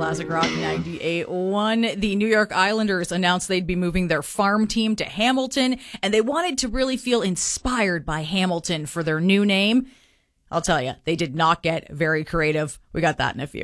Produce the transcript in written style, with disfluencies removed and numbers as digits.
Classic Rock 98.1. The New York Islanders announced they'd be moving their farm team to Hamilton, and they wanted to really feel inspired by Hamilton for their new name. I'll tell you, they did not get very creative. We got that in a few.